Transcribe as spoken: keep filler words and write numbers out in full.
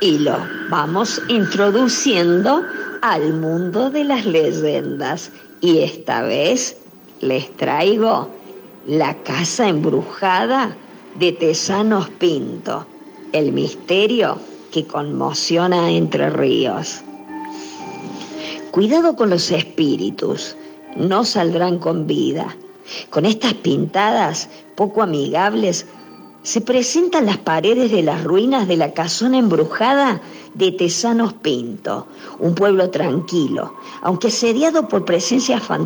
y lo vamos introduciendo al mundo de las leyendas. Y esta vez les traigo La casa embrujada de Tesanos Pinto, el misterio que conmociona a Entre Ríos. Cuidado con los espíritus, no saldrán con vida. Con estas pintadas poco amigables se presentan las paredes de las ruinas de la casona embrujada de Tesanos Pinto, un pueblo tranquilo, aunque asediado por presencias fantásticas